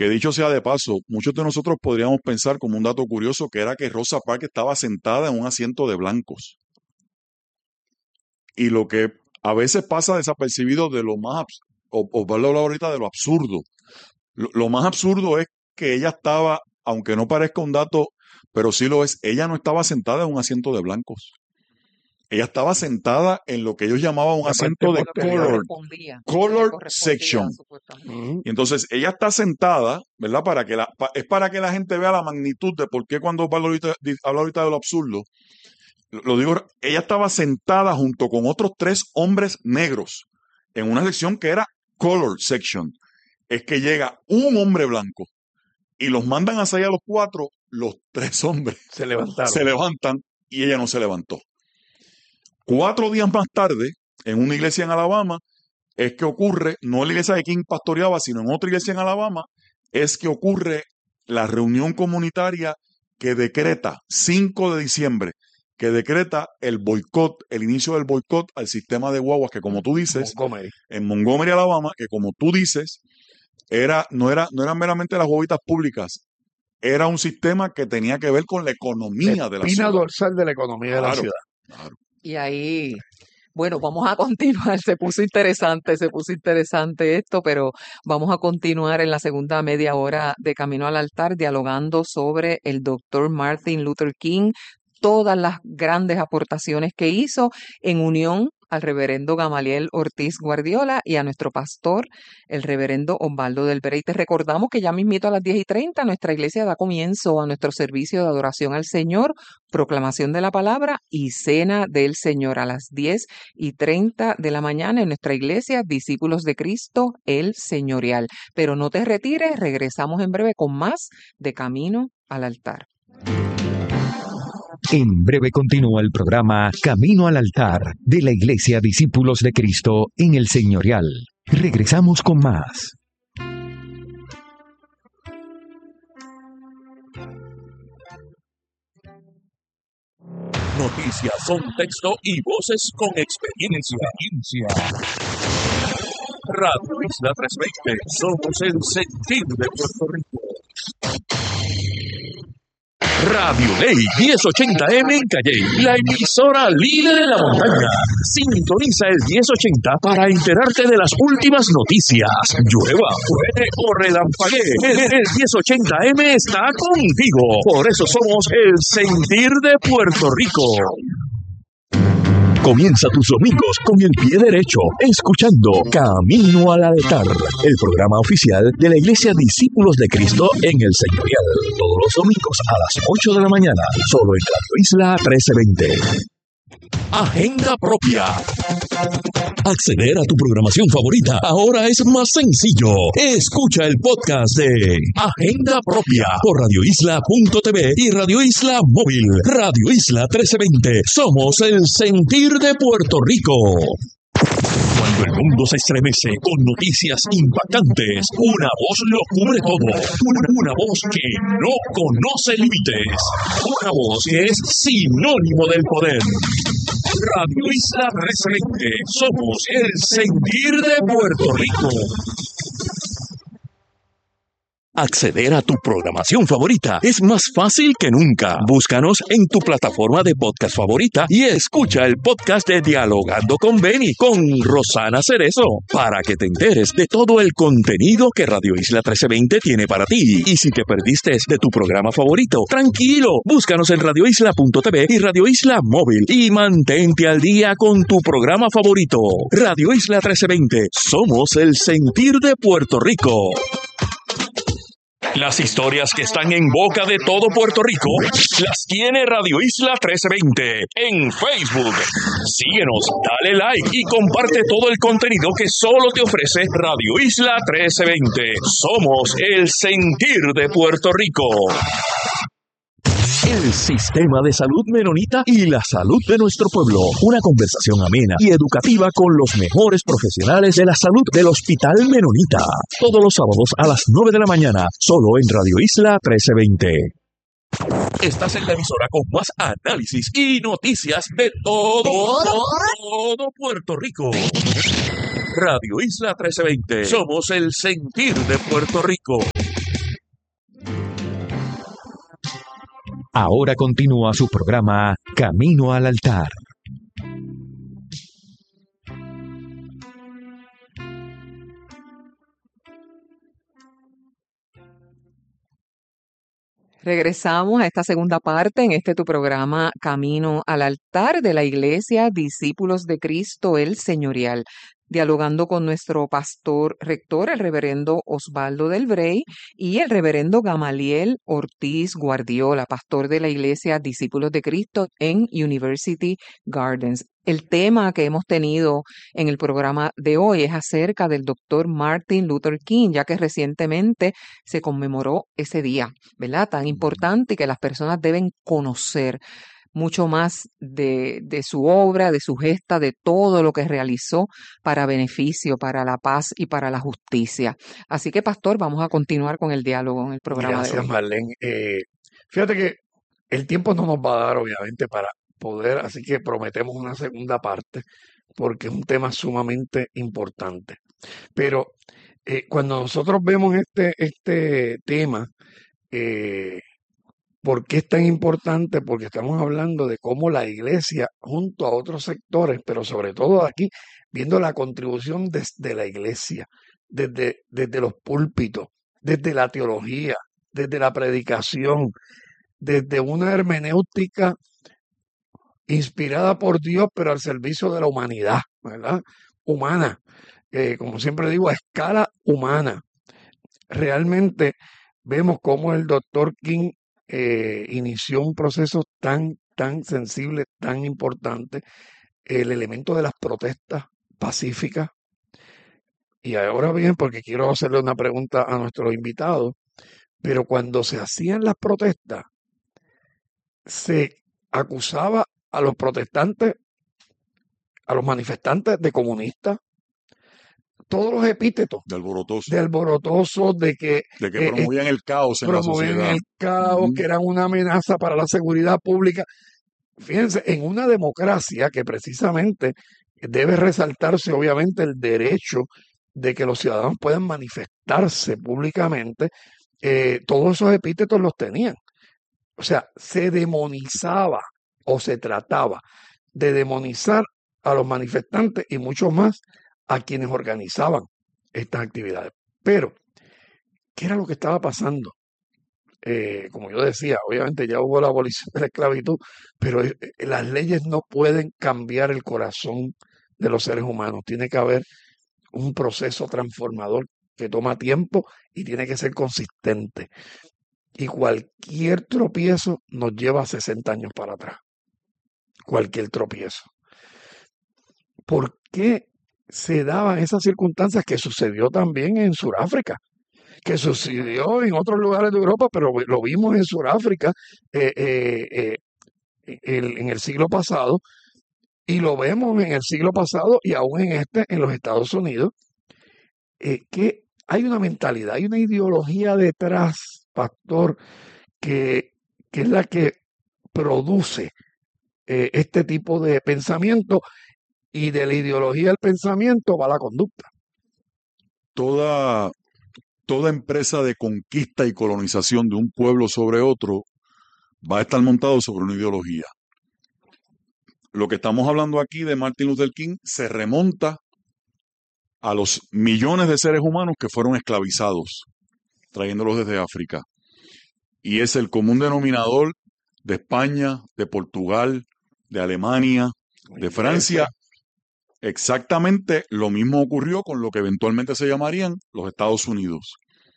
que dicho sea de paso, muchos de nosotros podríamos pensar como un dato curioso que era que Rosa Parks estaba sentada en un asiento de blancos. Y lo que a veces pasa desapercibido de lo más, o verlo ahorita de lo absurdo. Lo más absurdo es que ella estaba, aunque no parezca un dato, pero sí lo es, ella no estaba sentada en un asiento de blancos. Ella estaba sentada en lo que ellos llamaban un asiento de color section. Y entonces ella está sentada, ¿verdad? Es para que la gente vea la magnitud de por qué cuando habla ahorita de lo absurdo. Lo digo, ella estaba sentada junto con otros 3 hombres negros en una sección que era color section. Es que llega un hombre blanco y los mandan a salir a los 4, los 3 hombres se levantan y ella no se levantó. 4 días más tarde, en una iglesia en Alabama, es que ocurre, no en la iglesia de quien pastoreaba, sino en otra iglesia en Alabama, es que ocurre la reunión comunitaria que decreta, 5 de diciembre, que decreta el boicot, el inicio del boicot al sistema de guaguas que, como tú dices, en Montgomery, Alabama, que como tú dices, no eran meramente las guaguitas públicas, era un sistema que tenía que ver con la economía de la ciudad. Espina dorsal de la economía de la ciudad. Claro. Y ahí, bueno, vamos a continuar. Se puso interesante esto, pero vamos a continuar en la segunda media hora de Camino al Altar dialogando sobre el doctor Martin Luther King, todas las grandes aportaciones que hizo en unión al reverendo Gamaliel Ortiz Guardiola y a nuestro pastor, el reverendo Osvaldo del Vera. Y te recordamos que ya mismito a las 10:30 nuestra iglesia da comienzo a nuestro servicio de adoración al Señor, proclamación de la palabra y cena del Señor a las 10:30 de la mañana en nuestra iglesia, Discípulos de Cristo, el Señorial. Pero no te retires, regresamos en breve con más de Camino al Altar. En breve continúa el programa Camino al Altar de la Iglesia Discípulos de Cristo en el Señorial. Regresamos con más. Noticias, contexto y voces con experiencia. Radio Isla 320, somos el sentir de Puerto Rico. Radio Ley 1080M en Calley, la emisora líder en la montaña. Sintoniza el 1080 para enterarte de las últimas noticias. Llueva, truene o relampaguee, el 1080M está contigo. Por eso somos el sentir de Puerto Rico. Comienza tus domingos con el pie derecho, escuchando Camino al Altar, el programa oficial de la Iglesia Discípulos de Cristo en el Señorial. Todos los domingos a las 8 de la mañana, solo en Radio Isla 1320. Agenda propia. Acceder a tu programación favorita ahora es más sencillo. Escucha el podcast de Agenda Propia por radioisla.tv y Radio Isla Móvil. Radio Isla 1320. Somos el sentir de Puerto Rico. Cuando el mundo se estremece con noticias impactantes, una voz lo cubre todo. Una voz que no conoce límites. Una voz que es sinónimo del poder. Radio Isla 1320. Somos el sentir de Puerto Rico. Acceder a tu programación favorita es más fácil que nunca. Búscanos en tu plataforma de podcast favorita y escucha el podcast de Dialogando con Benny, con Rosana Cerezo, para que te enteres de todo el contenido que Radio Isla 1320 tiene para ti. Y si te perdiste de tu programa favorito, tranquilo, búscanos en radioisla.tv y Radio Isla Móvil y mantente al día con tu programa favorito. Radio Isla 1320, somos el sentir de Puerto Rico. Las historias que están en boca de todo Puerto Rico las tiene Radio Isla 1320 en Facebook. Síguenos, dale like y comparte todo el contenido que solo te ofrece Radio Isla 1320. Somos el sentir de Puerto Rico. El sistema de salud menonita y la salud de nuestro pueblo. Una conversación amena y educativa con los mejores profesionales de la salud del Hospital Menonita. Todos los sábados a las 9 de la mañana, solo en Radio Isla 1320. Estás en la emisora con más análisis y noticias de todo Puerto Rico. Radio Isla 1320. Somos el sentir de Puerto Rico. Ahora continúa su programa Camino al Altar. Regresamos a esta segunda parte en tu programa Camino al Altar de la Iglesia Discípulos de Cristo el Señorial, dialogando con nuestro pastor rector, el reverendo Osvaldo del Brey, y el reverendo Gamaliel Ortiz Guardiola, pastor de la Iglesia Discípulos de Cristo en University Gardens. El tema que hemos tenido en el programa de hoy es acerca del doctor Martin Luther King, ya que recientemente se conmemoró ese día, ¿verdad? Tan importante, y que las personas deben conocer mucho más de su obra, de su gesta, de todo lo que realizó para beneficio, para la paz y para la justicia. Así que, pastor, vamos a continuar con el diálogo en el programa de Gracias, hoy. Marlene. Fíjate que el tiempo no nos va a dar, obviamente, para poder, así que prometemos una segunda parte, porque es un tema sumamente importante. Pero cuando nosotros vemos este tema, ¿por qué es tan importante? Porque estamos hablando de cómo la iglesia, junto a otros sectores, pero sobre todo aquí, viendo la contribución desde la iglesia, desde los púlpitos, desde la teología, desde la predicación, desde una hermenéutica inspirada por Dios, pero al servicio de la humanidad, ¿verdad? Humana, como siempre digo, a escala humana. Realmente vemos cómo el doctor King inició un proceso tan sensible, tan importante, el elemento de las protestas pacíficas. Y ahora bien, porque quiero hacerle una pregunta a nuestro invitado, pero cuando se hacían las protestas, se acusaba a los protestantes, a los manifestantes de comunistas, todos los epítetos de alborotosos, de que promovían el caos en la sociedad. el caos, que eran una amenaza para la seguridad pública. Fíjense, en una democracia que precisamente debe resaltarse obviamente el derecho de que los ciudadanos puedan manifestarse públicamente, todos esos epítetos los tenían. O sea, se demonizaba o se trataba de demonizar a los manifestantes y mucho más a quienes organizaban estas actividades. Pero, ¿qué era lo que estaba pasando? Como yo decía, obviamente ya hubo la abolición de la esclavitud, pero las leyes no pueden cambiar el corazón de los seres humanos. Tiene que haber un proceso transformador que toma tiempo y tiene que ser consistente. Y cualquier tropiezo nos lleva 60 años para atrás. Cualquier tropiezo. ¿Por qué se daban esas circunstancias que sucedió también en Sudáfrica? Que sucedió en otros lugares de Europa, pero lo vimos en Sudáfrica en el siglo pasado, y lo vemos en el siglo pasado y aún en los Estados Unidos, que hay una mentalidad, hay una ideología detrás, pastor, que es la que produce este tipo de pensamiento, y de la ideología del pensamiento va la conducta. Toda empresa de conquista y colonización de un pueblo sobre otro va a estar montado sobre una ideología. Lo que estamos hablando aquí de Martin Luther King se remonta a los millones de seres humanos que fueron esclavizados, trayéndolos desde África. Y es el común denominador de España, de Portugal, de Alemania, de Francia. Exactamente lo mismo ocurrió con lo que eventualmente se llamarían los Estados Unidos.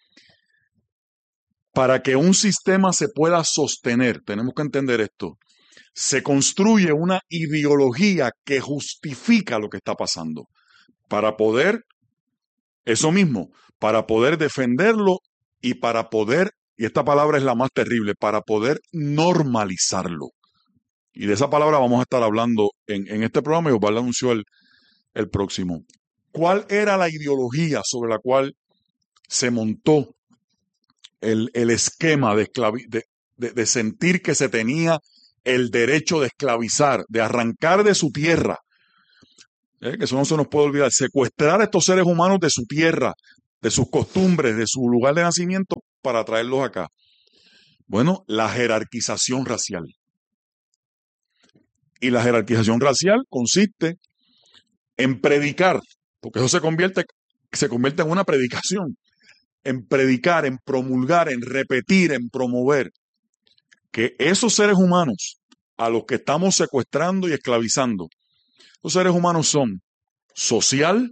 Para que un sistema se pueda sostener, tenemos que entender esto, se construye una ideología que justifica lo que está pasando. Para poder, eso mismo, para poder defenderlo y para poder, y esta palabra es la más terrible, para poder normalizarlo. Y de esa palabra vamos a estar hablando en este programa, y Osvaldo anunció el próximo. ¿Cuál era la ideología sobre la cual se montó el esquema de sentir que se tenía el derecho de esclavizar, de arrancar de su tierra? Que eso no se nos puede olvidar. Secuestrar a estos seres humanos de su tierra, de sus costumbres, de su lugar de nacimiento, para traerlos acá. Bueno, la jerarquización racial. Y la jerarquización racial consiste en predicar, porque eso se convierte en una predicación, en predicar, en promulgar, en repetir, en promover que esos seres humanos a los que estamos secuestrando y esclavizando, los seres humanos son social,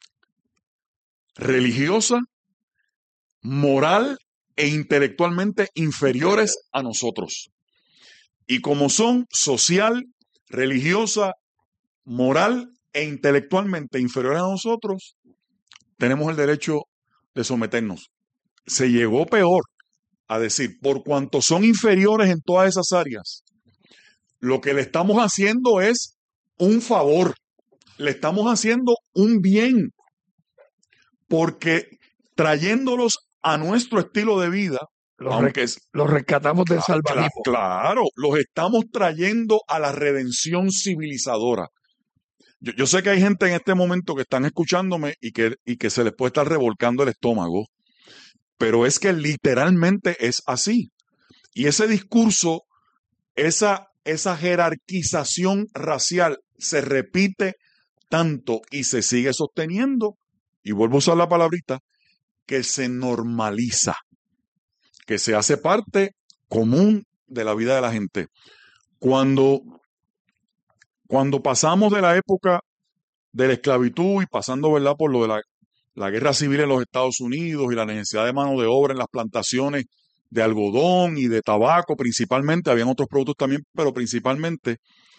religiosa, moral e intelectualmente inferiores a nosotros. Y como son social, religiosa, moral e intelectualmente inferiores a nosotros, tenemos el derecho de someternos. Se llegó peor a decir, por cuanto son inferiores en todas esas áreas, lo que le estamos haciendo es un favor, le estamos haciendo un bien, porque trayéndolos a nuestro estilo de vida, los rescatamos del salvajismo. Claro, los estamos trayendo a la redención civilizadora. Yo sé que hay gente en este momento que están escuchándome y que se les puede estar revolcando el estómago, pero es que literalmente es así. Y ese discurso, esa jerarquización racial se repite tanto y se sigue sosteniendo, y vuelvo a usar la palabrita, que se normaliza, que se hace parte común de la vida de la gente. Cuando pasamos de la época de la esclavitud y pasando, ¿verdad?, por lo de la guerra civil en los Estados Unidos y la necesidad de mano de obra en las plantaciones de algodón y de tabaco principalmente, habían otros productos también, pero principalmente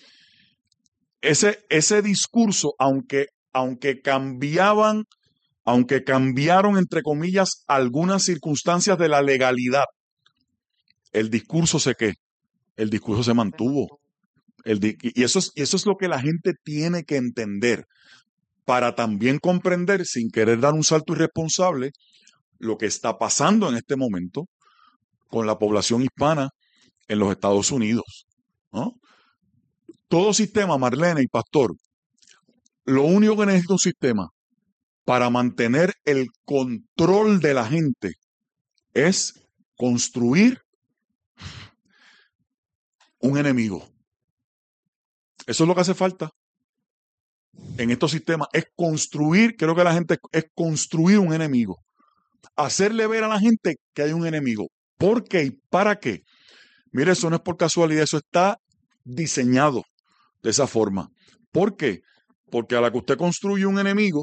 ese discurso, aunque cambiaron, entre comillas, algunas circunstancias de la legalidad, el discurso el discurso se mantuvo. Y eso es lo que la gente tiene que entender para también comprender, sin querer dar un salto irresponsable, lo que está pasando en este momento con la población hispana en los Estados Unidos, ¿no? Todo sistema, Marlene y Pastor, lo único que necesita un sistema para mantener el control de la gente es construir un enemigo. Eso es lo que hace falta en estos sistemas, es construir, creo que la gente es construir un enemigo, hacerle ver a la gente que hay un enemigo. ¿Por qué y para qué? Mire, eso no es por casualidad, eso está diseñado de esa forma. ¿Por qué? Porque a la que usted construye un enemigo,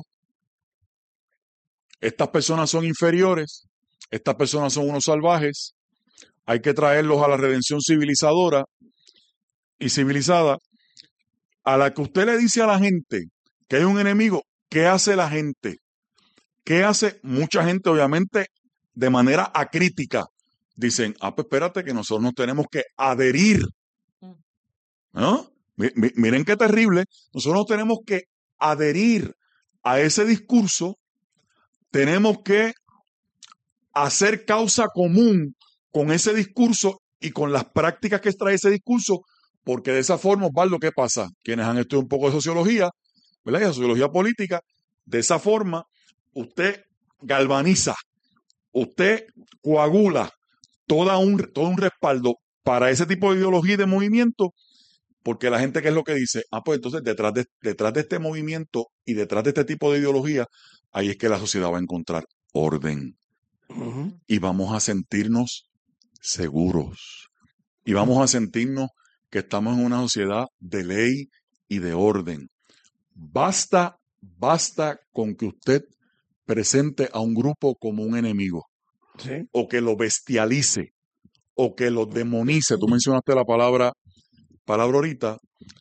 estas personas son inferiores, estas personas son unos salvajes, hay que traerlos a la redención civilizadora y civilizada. A la que usted le dice a la gente que hay un enemigo, ¿qué hace la gente? ¿Qué hace? Mucha gente, obviamente, de manera acrítica, dicen, pues espérate que nosotros nos tenemos que adherir. ¿No? Miren qué terrible. Nosotros nos tenemos que adherir a ese discurso, tenemos que hacer causa común con ese discurso y con las prácticas que trae ese discurso, porque de esa forma, Osvaldo, ¿qué pasa? Quienes han estudiado un poco de sociología, ¿verdad? Y de sociología política, de esa forma usted galvaniza, usted coagula todo un respaldo para ese tipo de ideología y de movimiento, porque la gente, ¿qué es lo que dice? Pues entonces detrás de este movimiento y detrás de este tipo de ideología, ahí es que la sociedad va a encontrar orden. Y vamos a sentirnos seguros. Y vamos a sentirnos que estamos en una sociedad de ley y de orden. Basta con que usted presente a un grupo como un enemigo, ¿sí?, o que lo bestialice, o que lo demonice. Tú mencionaste la palabra ahorita,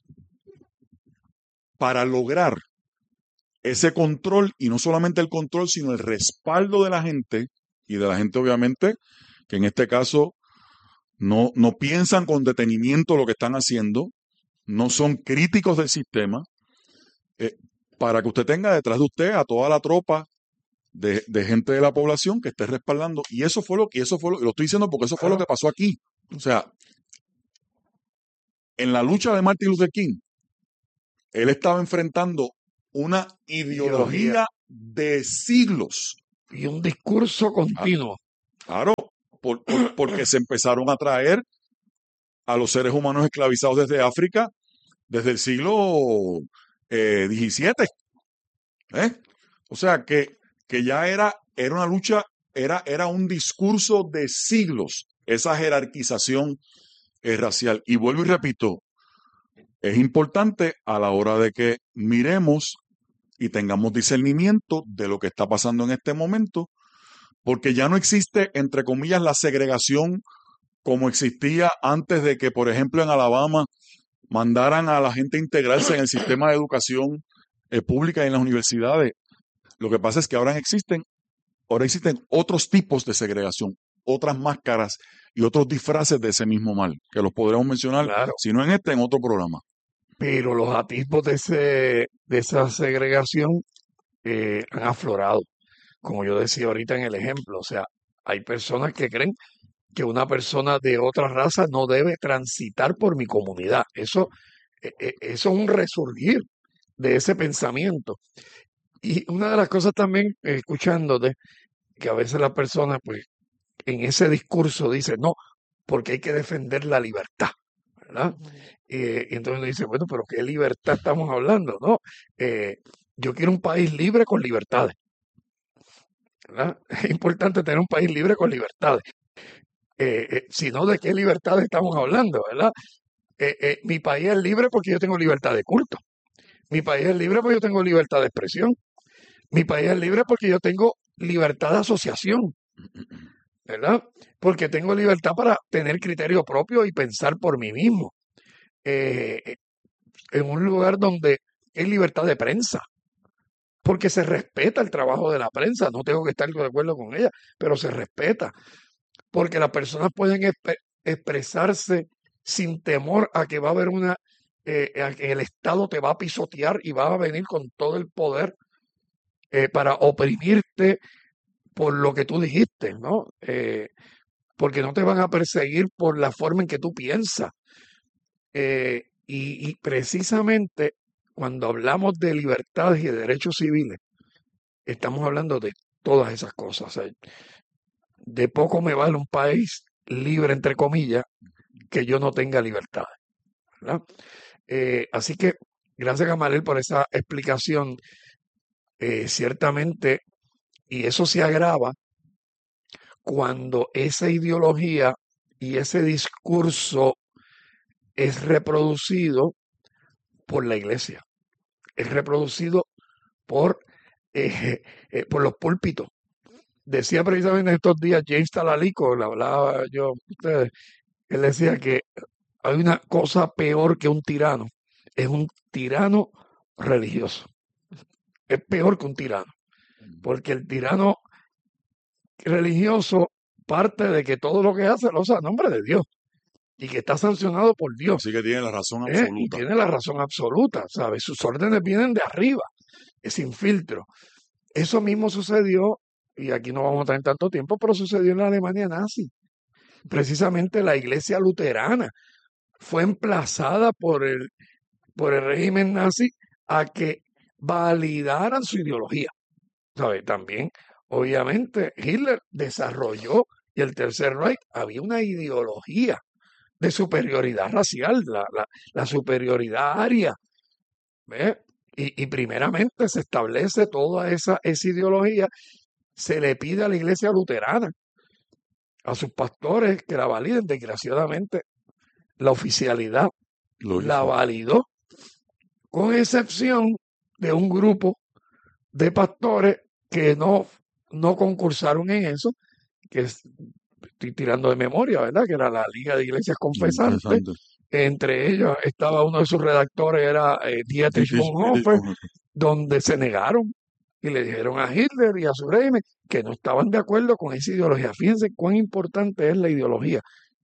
para lograr ese control, y no solamente el control, sino el respaldo de la gente, y de la gente obviamente, que en este caso no piensan con detenimiento lo que están haciendo, no son críticos del sistema, para que usted tenga detrás de usted a toda la tropa de gente de la población que esté respaldando. Y eso fue lo estoy diciendo porque eso fue lo que pasó aquí. O sea, en la lucha de Martin Luther King, él estaba enfrentando una ideología de siglos. Y un discurso continuo. Claro, porque se empezaron a traer a los seres humanos esclavizados desde África desde el siglo XVII. ¿eh? O sea que ya era una lucha, era un discurso de siglos, esa jerarquización racial. Y vuelvo y repito, es importante a la hora de que miremos y tengamos discernimiento de lo que está pasando en este momento, porque ya no existe, entre comillas, la segregación como existía antes de que, por ejemplo, en Alabama mandaran a la gente a integrarse en el sistema de educación pública y en las universidades. Lo que pasa es que ahora existen otros tipos de segregación, otras máscaras y otros disfraces de ese mismo mal, que los podremos mencionar, Claro, si no en este, en otro programa. pero los atisbos de esa segregación han aflorado, como yo decía ahorita en el ejemplo. O sea, hay personas que creen que una persona de otra raza no debe transitar por mi comunidad. Eso es un resurgir de ese pensamiento. Y una de las cosas también, escuchándote, que a veces las personas, pues, en ese discurso dicen, no, porque hay que defender la libertad, ¿verdad? Ujú. Y entonces uno dice, bueno, pero ¿qué libertad estamos hablando, no? Yo quiero un país libre con libertades, ¿verdad? Es importante tener un país libre con libertades. Si no, ¿de qué libertades estamos hablando, verdad? Mi país es libre porque yo tengo libertad de culto. Mi país es libre porque yo tengo libertad de expresión. Mi país es libre porque yo tengo libertad de asociación, ¿verdad? Porque tengo libertad para tener criterio propio y pensar por mí mismo. Eh, en un lugar donde hay libertad de prensa, porque se respeta el trabajo de la prensa. No tengo que estar de acuerdo con ella, pero se respeta. Porque las personas pueden expresarse sin temor a que va a haber a que el Estado te va a pisotear y va a venir con todo el poder para oprimirte por lo que tú dijiste, ¿no? Porque no te van a perseguir por la forma en que tú piensas. Y precisamente cuando hablamos de libertades y de derechos civiles, estamos hablando de todas esas cosas. O sea, de poco me vale un país libre, entre comillas, que yo no tenga libertad, ¿verdad? Así que gracias, Gamaliel, por esa explicación. Ciertamente, y eso se agrava cuando esa ideología y ese discurso es reproducido por la iglesia, es reproducido por, por los púlpitos. Decía precisamente estos días James Talalico, le hablaba yo a ustedes, él decía que hay una cosa peor que un tirano, es un tirano religioso. Es peor que un tirano, porque el tirano religioso parte de que todo lo que hace lo hace a nombre de Dios y que está sancionado por Dios. Así que tiene la razón Y absoluta. tiene la razón absoluta, ¿sabes? Sus órdenes vienen de arriba, es sin filtro. Eso mismo sucedió, y aquí no vamos a tener tanto tiempo, pero sucedió en la Alemania nazi. Precisamente la iglesia luterana fue emplazada por el régimen nazi a que validaran su ideología. ¿Sabe? También, obviamente, Hitler desarrolló, y el Tercer Reich, había una ideología de superioridad racial, la superioridad aria. ¿Ve? Y primeramente se establece toda esa ideología, se le pide a la iglesia luterana, a sus pastores que la validen. Desgraciadamente, la oficialidad Lo la hizo. validó, con excepción de un grupo de pastores que no concursaron en eso, estoy tirando de memoria, ¿verdad? Que era la Liga de Iglesias Confesantes. Interesante. Entre ellos estaba uno de sus redactores, era Dietrich Bonhoeffer, donde se negaron y le dijeron a Hitler y a su régimen que no estaban de acuerdo con esa ideología. Fíjense cuán importante es la ideología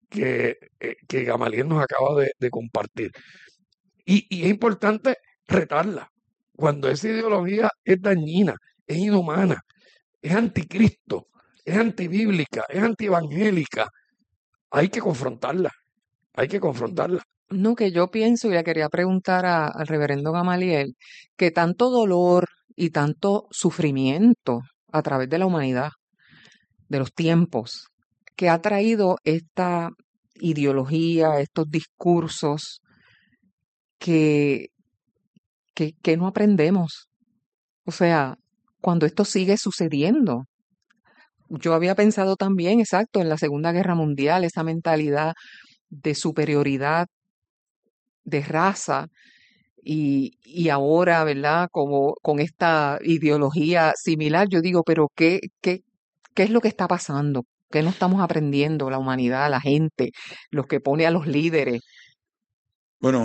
que Gamaliel nos acaba de compartir. Y es importante retarla. Cuando esa ideología es dañina, es inhumana, es anticristo, es antibíblica, es antievangélica, hay que confrontarla, hay que confrontarla. No, que yo pienso, y le quería preguntar al reverendo Gamaliel, que tanto dolor y tanto sufrimiento a través de la humanidad, de los tiempos, que ha traído esta ideología, estos discursos que, que no aprendemos. O sea, cuando esto sigue sucediendo. Yo había pensado también, exacto, en la Segunda Guerra Mundial, esa mentalidad de superioridad de raza y ahora, ¿verdad? Como con esta ideología similar, yo digo, pero ¿qué es lo que está pasando? ¿Qué no estamos aprendiendo la humanidad, la gente, los que pone a los líderes? Bueno,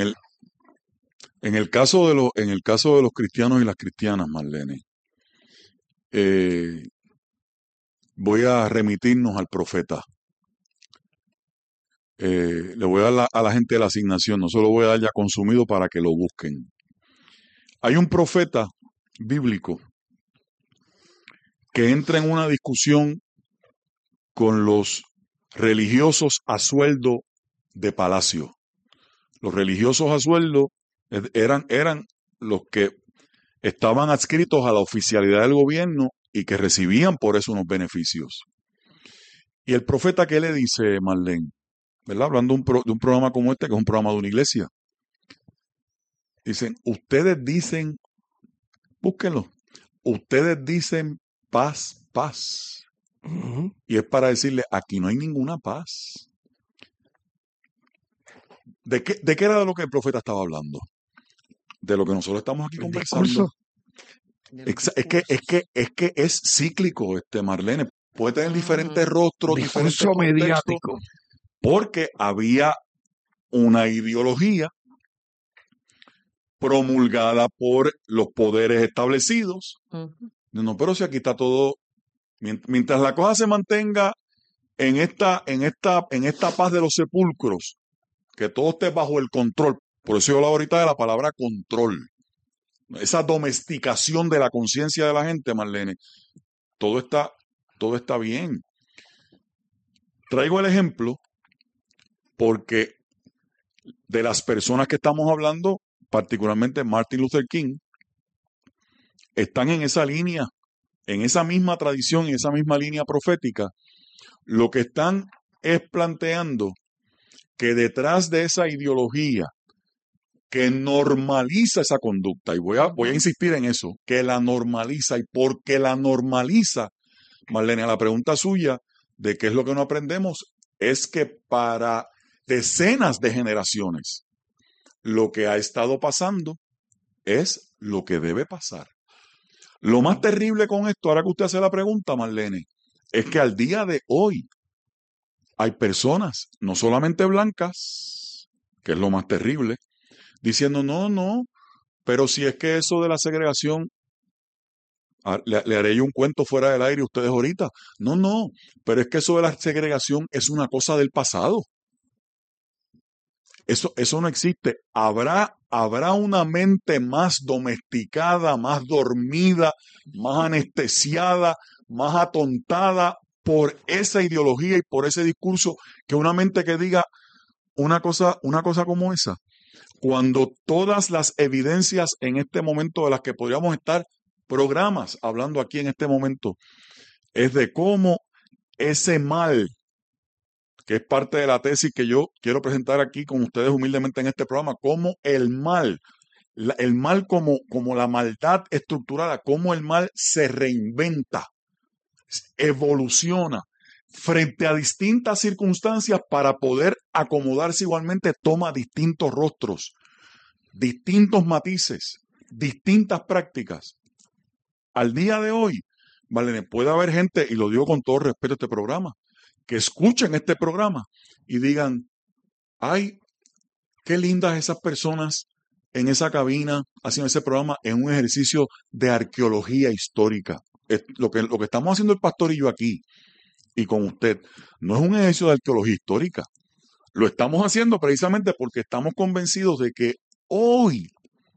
en el caso en el caso de los cristianos y las cristianas, Marlene, eh, voy a remitirnos al profeta. Le voy a dar a la gente la asignación, no se lo voy a dar ya consumido para que lo busquen. Hay un profeta bíblico que entra en una discusión con los religiosos a sueldo de palacio. Los religiosos a sueldo eran los que estaban adscritos a la oficialidad del gobierno y que recibían por eso unos beneficios. Y el profeta, ¿qué le dice, Marlene? ¿Verdad? Hablando de un programa como este, que es un programa de una iglesia. Dicen, ustedes dicen, búsquenlo, ustedes dicen paz, paz. Ujú. Y es para decirle, aquí no hay ninguna paz. ¿De qué era de lo que el profeta estaba hablando? De lo que nosotros estamos aquí El conversando. discurso. De los Es que es cíclico, Marlene. Puede tener diferentes Ujú. rostros, diferentes Discurso contextos, mediático. porque había una ideología promulgada por los poderes establecidos. Ujú. No, pero si aquí está todo, mientras la cosa se mantenga en esta paz de los sepulcros, que todo esté bajo el control. Por eso yo hablo ahorita de la palabra control. Esa domesticación de la conciencia de la gente, Marlene. Todo está bien. Traigo el ejemplo porque de las personas que estamos hablando, particularmente Martin Luther King, están en esa línea, en esa misma tradición, en esa misma línea profética. Lo que están es planteando que detrás de esa ideología que normaliza esa conducta, y voy a insistir en eso, que la normaliza, y porque la normaliza, Marlene, a la pregunta suya de qué es lo que no aprendemos, es que para decenas de generaciones lo que ha estado pasando es lo que debe pasar. Lo más terrible con esto, ahora que usted hace la pregunta, Marlene, es que al día de hoy hay personas, no solamente blancas, que es lo más terrible, diciendo, no, pero si es que eso de la segregación, le haré yo un cuento fuera del aire a ustedes ahorita. No, pero es que eso de la segregación es una cosa del pasado. Eso no existe. Habrá una mente más domesticada, más dormida, más anestesiada, más atontada por esa ideología y por ese discurso que una mente que diga una cosa como esa. Cuando todas las evidencias en este momento de las que podríamos estar programas hablando aquí en este momento es de cómo ese mal, que es parte de la tesis que yo quiero presentar aquí con ustedes humildemente en este programa, cómo el mal como la maldad estructurada, cómo el mal se reinventa, evoluciona frente a distintas circunstancias para poder acomodarse igualmente, toma distintos rostros, distintos matices, distintas prácticas. Al día de hoy, Marlene, puede haber gente, y lo digo con todo respeto a este programa, que escuchen este programa y digan, ay, qué lindas esas personas en esa cabina haciendo ese programa en un ejercicio de arqueología histórica. Lo que estamos haciendo el pastor y yo aquí y con usted no es un ejercicio de arqueología histórica. Lo estamos haciendo precisamente porque estamos convencidos de que hoy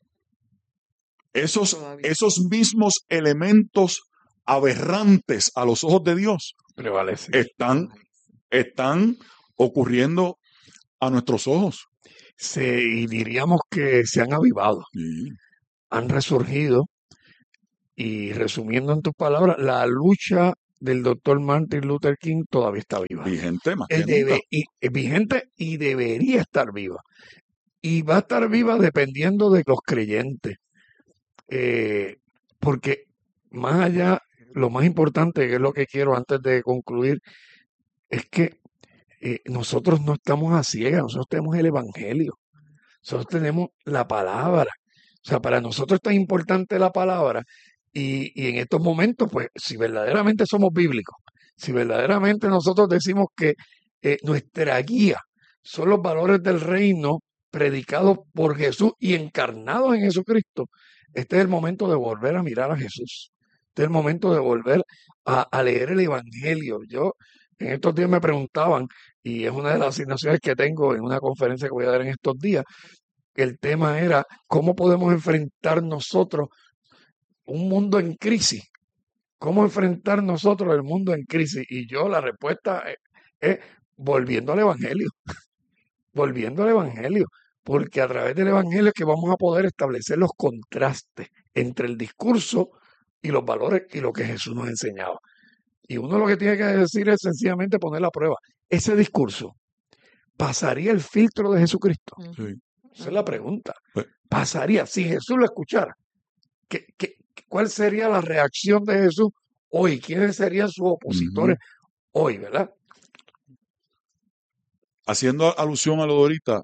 esos mismos elementos aberrantes a los ojos de Dios Prevalece. están ocurriendo a nuestros ojos. Y diríamos que se han avivado, Sí. han resurgido. Y resumiendo en tus palabras, la lucha del doctor Martin Luther King todavía está viva. Vigente más que nunca. Vigente y debería estar viva. Y va a estar viva dependiendo de los creyentes. Porque más allá, lo más importante, que es lo que quiero antes de concluir, es que nosotros no estamos a ciegas, nosotros tenemos el Evangelio, nosotros tenemos la palabra. O sea, para nosotros es tan importante la palabra y en estos momentos, pues, si verdaderamente somos bíblicos, si verdaderamente nosotros decimos que nuestra guía son los valores del reino predicados por Jesús y encarnados en Jesucristo, este es el momento de volver a mirar a Jesús. Este es el momento de volver a leer el Evangelio. Yo, en estos días me preguntaban, y es una de las asignaciones que tengo en una conferencia que voy a dar en estos días, el tema era cómo podemos enfrentar nosotros un mundo en crisis. ¿Cómo enfrentar nosotros el mundo en crisis? Y yo la respuesta es volviendo al Evangelio. Volviendo al Evangelio. Porque a través del Evangelio es que vamos a poder establecer los contrastes entre el discurso y los valores y lo que Jesús nos enseñaba. Y uno lo que tiene que decir es sencillamente poner la prueba. Ese discurso pasaría el filtro de Jesucristo. Sí. Esa es la pregunta. Pues- Pasaría, si Jesús lo escuchara, ¿cuál sería la reacción de Jesús hoy? ¿Quiénes serían sus opositores hoy, verdad? Haciendo alusión a lo de ahorita,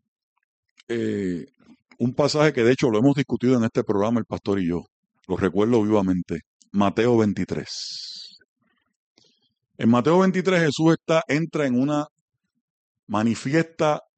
un pasaje que de hecho lo hemos discutido en este programa el pastor y yo, lo recuerdo vivamente, Mateo 23. En Mateo 23 Jesús entra en manifiesta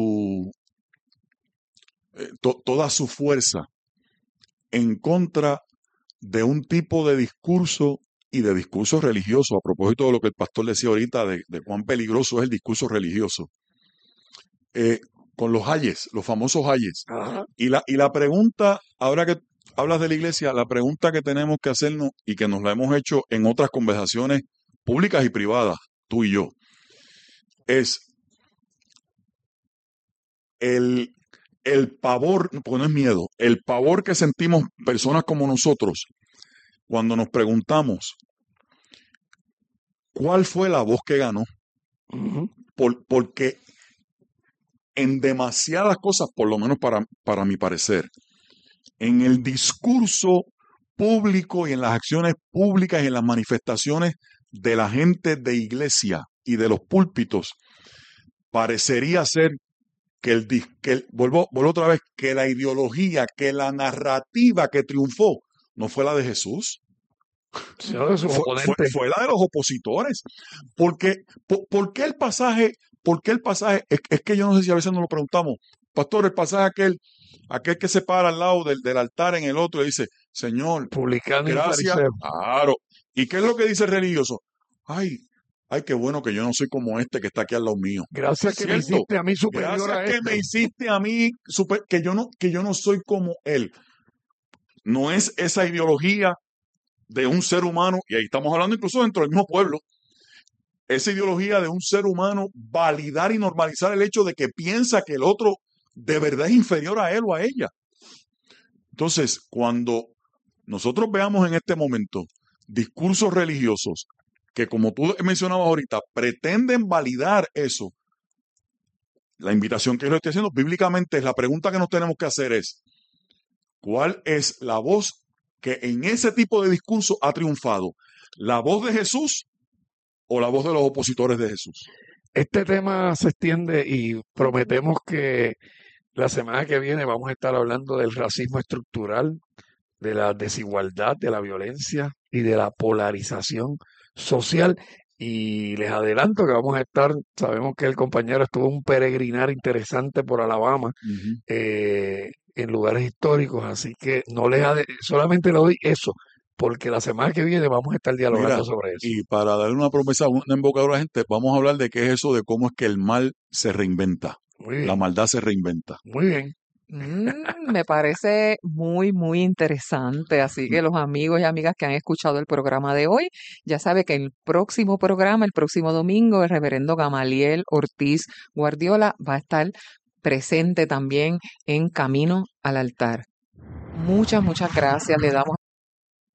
toda su fuerza en contra de un tipo de discurso y de discurso religioso, a propósito de lo que el pastor decía ahorita de cuán peligroso es el discurso religioso, con los ayes, los famosos ayes. Ajá. Y la pregunta, ahora que hablas de la iglesia, la pregunta que tenemos que hacernos y que nos la hemos hecho en otras conversaciones públicas y privadas, tú y yo, es el pavor, porque no es miedo, el pavor que sentimos personas como nosotros cuando nos preguntamos cuál fue la voz que ganó, Ujú. porque en demasiadas cosas, por lo menos para mi parecer, en el discurso público y en las acciones públicas y en las manifestaciones de la gente de iglesia y de los púlpitos, parecería ser vuelvo otra vez, que la ideología, que la narrativa que triunfó no fue la de Jesús, Sino de sus oponentes. fue la de los opositores. Porque, ¿por qué el pasaje? Es que yo no sé si a veces nos lo preguntamos, pastor, el pasaje aquel que se para al lado del altar en el otro y dice, Señor, Publicano y gracias. fariseo. Claro. ¿Y qué es lo que dice el religioso? Ay, qué bueno que yo no soy como este que está aquí al lado mío. Gracias que me ¿Cierto? hiciste a mí superior Gracias a que este. me hiciste a mí, que yo no soy como él. No es esa ideología de un ser humano, y ahí estamos hablando incluso dentro del mismo pueblo, esa ideología de un ser humano validar y normalizar el hecho de que piensa que el otro de verdad es inferior a él o a ella. Entonces, cuando nosotros veamos en este momento discursos religiosos que, como tú mencionabas ahorita, pretenden validar eso, la invitación que yo le estoy haciendo bíblicamente es, la pregunta que nos tenemos que hacer es, ¿cuál es la voz que en ese tipo de discurso ha triunfado? ¿La voz de Jesús o la voz de los opositores de Jesús? Este tema se extiende y prometemos que la semana que viene vamos a estar hablando del racismo estructural, de la desigualdad, de la violencia y de la polarización social. Y les adelanto que vamos a estar, sabemos que el compañero estuvo en un peregrinar interesante por Alabama, en lugares históricos, así que solamente le doy eso, porque la semana que viene vamos a estar dialogando Mira, sobre eso. y para darle una promesa, una embocadura a la gente, vamos a hablar de qué es eso de cómo es que el mal se reinventa, Muy bien, la maldad se reinventa. muy bien. Me parece muy, muy interesante. Así que los amigos y amigas que han escuchado el programa de hoy, ya sabe que el próximo programa, el próximo domingo, el reverendo Gamaliel Ortiz Guardiola va a estar presente también en Camino al Altar. Muchas, muchas gracias. Le damos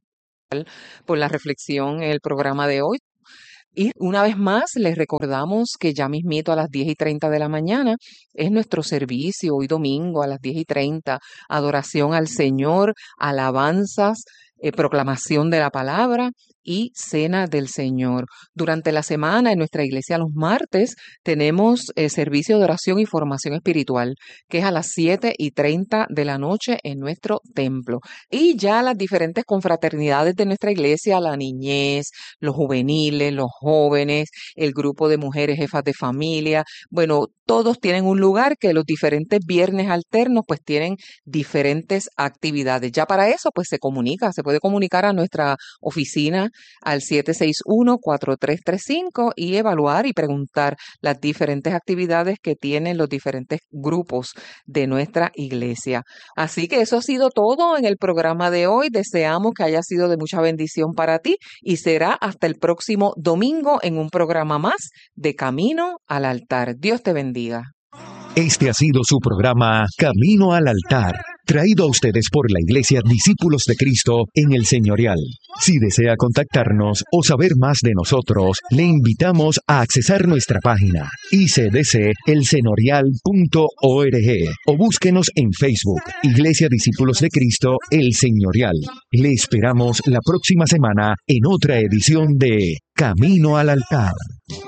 por la reflexión en el programa de hoy. Y una vez más, les recordamos que ya mismito a las 10:30 de la mañana es nuestro servicio, hoy domingo a las 10:30, adoración al Señor, alabanzas, proclamación de la palabra y cena del Señor. Durante la semana en nuestra iglesia los martes tenemos servicio de oración y formación espiritual, que es a las 7:30 de la noche en nuestro templo. Y ya las diferentes confraternidades de nuestra iglesia, la niñez, los juveniles, los jóvenes, el grupo de mujeres jefas de familia, bueno, todos tienen un lugar que los diferentes viernes alternos pues tienen diferentes actividades. Ya para eso pues se puede comunicar a nuestra oficina al 761-4335 y evaluar y preguntar las diferentes actividades que tienen los diferentes grupos de nuestra iglesia. Así que eso ha sido todo en el programa de hoy. Deseamos que haya sido de mucha bendición para ti y será hasta el próximo domingo en un programa más de Camino al Altar. Dios te bendiga. Este ha sido su programa Camino al Altar, traído a ustedes por la Iglesia Discípulos de Cristo en el Señorial. Si desea contactarnos o saber más de nosotros, le invitamos a accesar nuestra página icdcelseñorial.org o búsquenos en Facebook, Iglesia Discípulos de Cristo El Señorial. Le esperamos la próxima semana en otra edición de Camino al Altar.